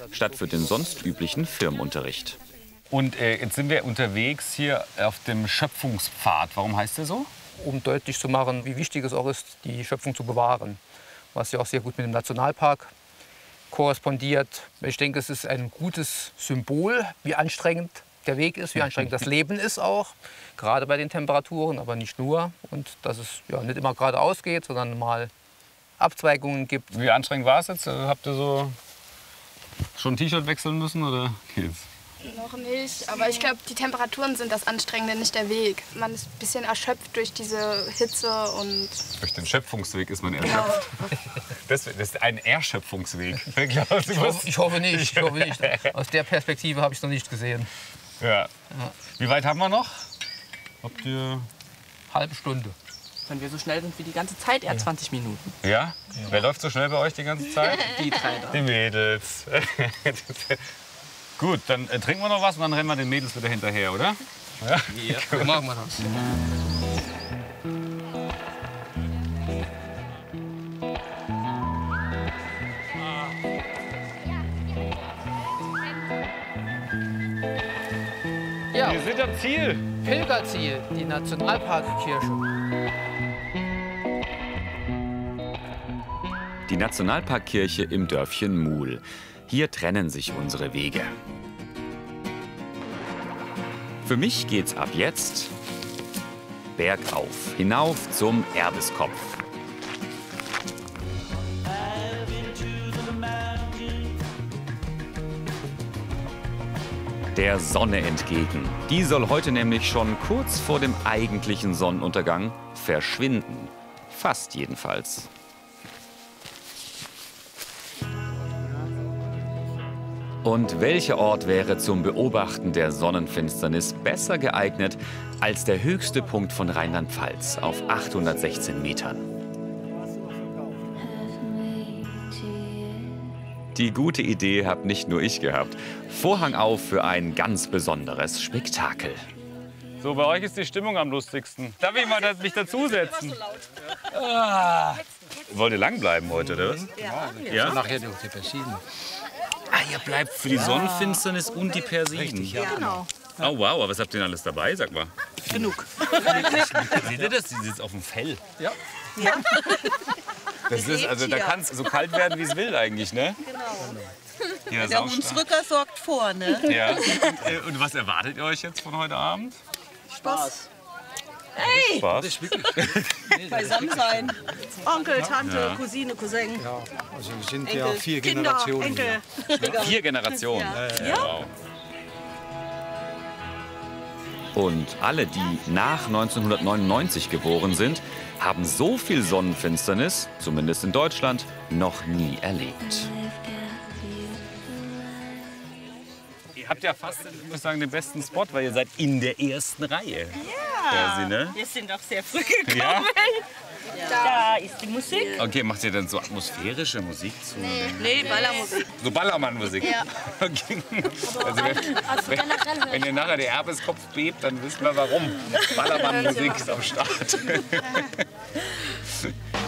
statt für den sonst üblichen Firmenunterricht. Und jetzt sind wir unterwegs hier auf dem Schöpfungspfad. Warum heißt der so? Um deutlich zu machen, wie wichtig es auch ist, die Schöpfung zu bewahren. Was ja auch sehr gut mit dem Nationalpark korrespondiert. Ich denke, es ist ein gutes Symbol, wie anstrengend der Weg ist, wie anstrengend das Leben ist auch. Gerade bei den Temperaturen, aber nicht nur. Und dass es ja, nicht immer geradeaus geht, sondern mal Abzweigungen gibt. Wie anstrengend war es jetzt? Habt ihr so schon ein T-Shirt wechseln müssen oder geht's? Noch nicht, aber ich glaube, die Temperaturen sind das Anstrengende, nicht der Weg. Man ist ein bisschen erschöpft durch diese Hitze und... Durch den Schöpfungsweg ist man erschöpft. Das ist ein Erschöpfungsweg. Ich hoffe nicht. Aus der Perspektive habe ich es noch nicht gesehen. Ja. Wie weit haben wir noch? Habt ihr... Halbe Stunde. Wenn wir so schnell sind wie die ganze Zeit, eher 20 Minuten. Ja? Wer läuft so schnell bei euch die ganze Zeit? Die drei da. Die Mädels. Gut, dann trinken wir noch was und dann rennen wir den Mädels wieder hinterher, oder? Ja, so machen wir das. Ja, Wir sind am Ziel. Pilgerziel, die Nationalparkkirche. Die Nationalparkkirche im Dörfchen Muhl. Hier trennen sich unsere Wege. Für mich geht's ab jetzt bergauf, hinauf zum Erbeskopf. Der Sonne entgegen. Die soll heute nämlich schon kurz vor dem eigentlichen Sonnenuntergang verschwinden. Fast jedenfalls. Und welcher Ort wäre zum Beobachten der Sonnenfinsternis besser geeignet als der höchste Punkt von Rheinland-Pfalz auf 816 Metern? Die gute Idee habe nicht nur ich gehabt. Vorhang auf für ein ganz besonderes Spektakel. So, bei euch ist die Stimmung am lustigsten. Darf ich mal mich dazusetzen? Wollt ihr lang bleiben heute, oder was? Ja. Nachher durch die Persiden. Ah, ihr bleibt für die Sonnenfinsternis und die Persiden. Ja, Genau. Oh wow, aber was habt ihr denn alles dabei, sag mal? Genug. Seht ihr das? Die sitzt auf dem Fell. Ja. Das ist, also da kann es so kalt werden, wie es will eigentlich, ne? Genau. Der Hunsrücker sorgt vor, ne? Ja. Und was erwartet ihr euch jetzt von heute Abend? Spaß. Spaß. Beisammen sein. Onkel, Tante, Cousine, Cousin. Ja, also wir sind Enkel, ja 4 Kinder, Generationen. Enkel. 4 Generationen. Ja. Wow. Und alle, die nach 1999 geboren sind, haben so viel Sonnenfinsternis, zumindest in Deutschland, noch nie erlebt. Ihr habt ja fast, ich muss sagen, den besten Spot, weil ihr seid in der ersten Reihe. Ja. Ne? Wir sind doch sehr früh gekommen. Ja? Da ist die Musik. Okay, macht ihr denn so atmosphärische Musik zu? Nee, Ballermusik. So Ballermann-Musik? Ja. Okay. Also wenn ihr nachher der Erbeskopf bebt, dann wissen wir warum. Ballermann-Musik ist am Start.